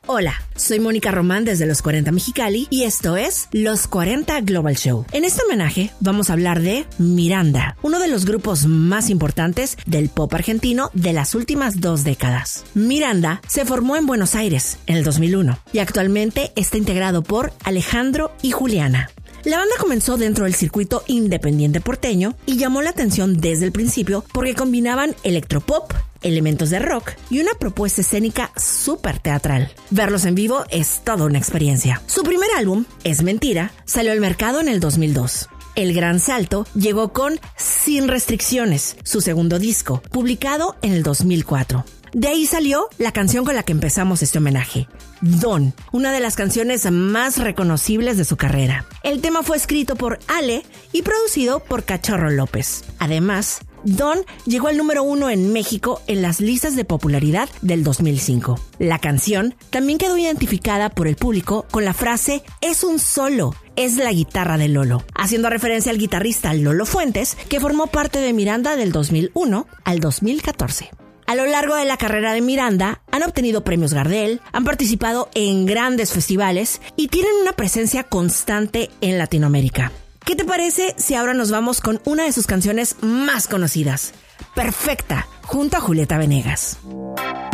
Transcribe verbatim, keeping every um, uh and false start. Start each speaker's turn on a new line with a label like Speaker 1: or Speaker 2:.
Speaker 1: Hola, soy Mónica Román desde Los cuarenta Mexicali y esto es Los cuarenta Global Show. En este homenaje vamos a hablar de Miranda, uno de los grupos más importantes del pop argentino de las últimas dos décadas. Miranda se formó en Buenos Aires en el dos mil uno y actualmente está integrado por Alejandro y Juliana. La banda comenzó dentro del circuito independiente porteño y llamó la atención desde el principio porque combinaban electropop, elementos de rock y una propuesta escénica súper teatral. Verlos en vivo es toda una experiencia. Su primer álbum, Es Mentira, salió al mercado en el dos mil dos. El gran salto llegó con Sin Restricciones, su segundo disco, publicado en el dos mil cuatro. De ahí salió la canción con la que empezamos este homenaje, Don, una de las canciones más reconocibles de su carrera. El tema fue escrito por Ale y producido por Cachorro López. Además, Don llegó al número uno en México en las listas de popularidad del dos mil cinco. La canción también quedó identificada por el público con la frase "es un solo, es la guitarra de Lolo", haciendo referencia al guitarrista Lolo Fuentes, que formó parte de Miranda del dos mil uno al dos mil catorce. A lo largo de la carrera de Miranda, han obtenido premios Gardel, han participado en grandes festivales y tienen una presencia constante en Latinoamérica. ¿Qué te parece si ahora nos vamos con una de sus canciones más conocidas? Perfecta, junto a Julieta Venegas.